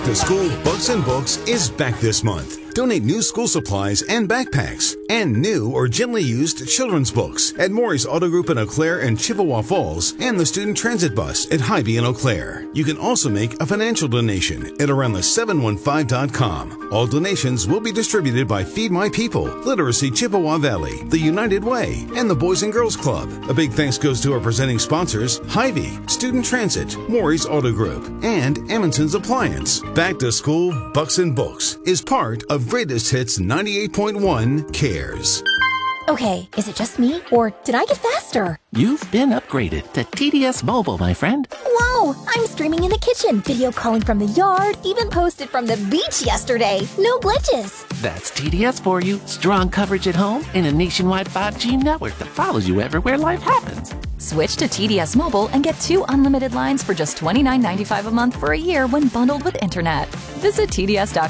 to School Bucks and Books is back this month. Donate new school supplies and backpacks and new or gently used children's books at Maury's Auto Group in Eau Claire and Chippewa Falls and the Student Transit Bus at Hy-Vee in Eau Claire. You can also make a financial donation at aroundthe715.com. All donations will be distributed by Feed My People, Literacy Chippewa Valley, the United Way, and the Boys and Girls Club. A big thanks goes to our presenting sponsors, Hy-Vee, Student Transit, Maury's Auto Group, and Amundsen's Appliance. Back to School Bucks and Books is part of Greatest Hits 98.1 Cares. Okay, is it just me, or did I get faster? You've been upgraded to TDS Mobile, my friend. Whoa, I'm streaming in the kitchen, video calling from the yard, even posted from the beach yesterday. No glitches. That's TDS for you. Strong coverage at home and a nationwide 5G network that follows you everywhere life happens. Switch to TDS Mobile and get 2 unlimited lines for just $29.95 a month for a year when bundled with internet. Visit TDS.com